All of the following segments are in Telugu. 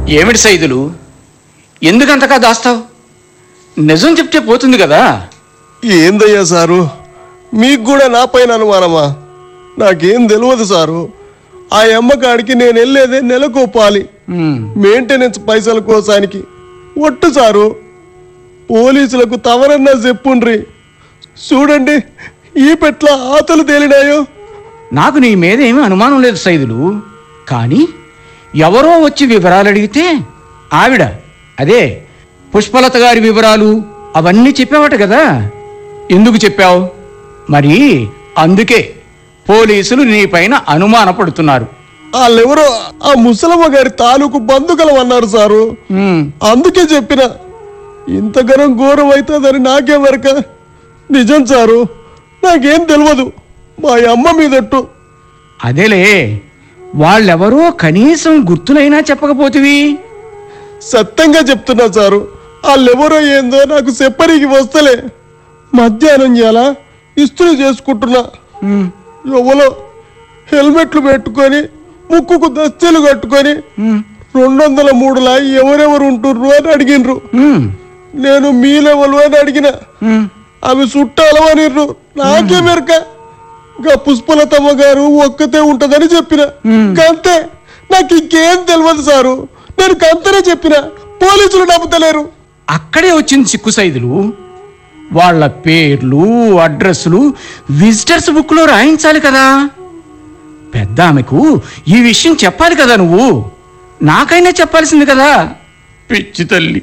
ఏమిటి సైదులు, ఎందుకంతగా దాస్తావు? నిజం చెప్తే పోతుంది కదా. ఏందయ్యా సారు, మీకు కూడా నా పైన అనుమానమా? నాకేం తెలియదు సారు. ఆ అమ్మకాడికి నేను వెళ్ళేదే నెలకోపాలి మెయింటెనెన్స్ పైసల కోసానికి. ఒట్టు సారు, పోలీసులకు తవరన్నా చెప్పుండ్రి. చూడండి ఈ పెట్ల ఆతలు తేలినాయో. నాకు నీ మీద ఏమీ అనుమానం లేదు సైదులు, కానీ ఎవరో వచ్చి వివరాలు అడిగితే ఆవిడ, అదే పుష్పలత గారి వివరాలు అవన్నీ చెప్పావట కదా. ఎందుకు చెప్పావు మరి? అందుకే పోలీసులు నీ పైన అనుమానపడుతున్నారు. వాళ్ళెవరో ఆ ముసలమ్మ గారి తాలూకు బంధుకలం అన్నారు సారు. అందుకే చెప్పిన. ఇంతగానం ఘోరం అవుతుందని నాకేమరక. నిజం సారు, నాకేం తెలియదు. మా అమ్మ మీదట్టు. అదేలే, వాళ్ళెవరో కనీసం గుర్తులైనా చెప్పకపోతివి. సత్యంగా చెప్తున్నా సారు, వాళ్ళెవరో ఏందో నాకు చెప్పరికి వస్తలే. మధ్యాహ్నం ఎలా ఇస్త్రీ చేసుకుంటున్నా, ఎవరో హెల్మెట్లు పెట్టుకొని ముక్కుకు దస్తీలు కట్టుకొని 203లా ఎవరెవరు ఉంటుర్రు అని అడిగినరు. నేను మీ లెవెల్ అని అడిగిన. అవి చుట్టాలవనిర్రు. నాకే మెరక. గా పుష్పలతమ్మ గారు ఒక్కతే ఉంటదని చెప్పిన. కంతే, నాకు ఇంకేం తెలియదు సారు. నేను కంతనే చెప్పిన, పోలీసులు నమ్ముతలేరు. అక్కడే వచ్చింది చిక్కు సైదులు. వాళ్ళ పేర్లు అడ్రస్లు విజిటర్స్ బుక్లో రాయించాలి కదా. పెద్ద ఆమెకు ఈ విషయం చెప్పాలి కదా. నువ్వు నాకైనా చెప్పాల్సింది కదా. పిచ్చి తల్లి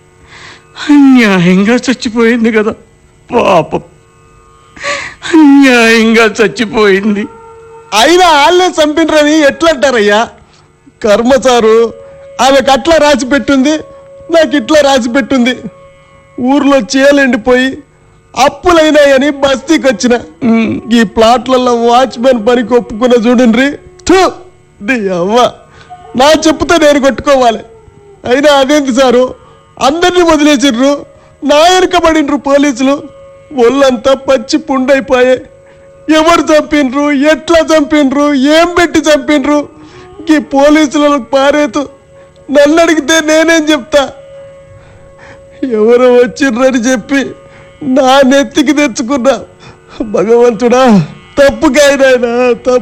అన్యాయంగా చచ్చిపోయింది కదా. పాపం అన్యాయంగా చచ్చిపోయింది. అయినా వాళ్ళే చంపినరని ఎట్లంటారయ్యా? కర్మ సారు, ఆమెకు అట్లా రాసి పెట్టింది, నాకు ఇట్లా రాసి పెట్టింది. ఊర్లో చేలండిపోయి అప్పులైనాయని బస్తీకి వచ్చిన. ఈ ప్లాట్లలో వాచ్మెన్ పనికి ఒప్పుకున్న చూడండి. అవ్వ, నా చెప్పుతో నేను కొట్టుకోవాలి. అయినా అదేంటి సారు, అందరినీ వదిలేసిర్రు, నా వెనుకబడినరు పోలీసులు. ఒళ్ళంతా పచ్చి పుండైపోయాయి. ఎవరు చంపినరు, ఎట్లా చంపినరు, ఏం పెట్టి చంపినరు? ఈ పోలీసులకు పారేతు. నన్ను అడిగితే నేనేం చెప్తా? ఎవరో వచ్చిర్రని చెప్పి నా నెత్తికి తెచ్చుకున్నా. భగవంతుడా, తప్పుకాయనాయనా, తప్పు.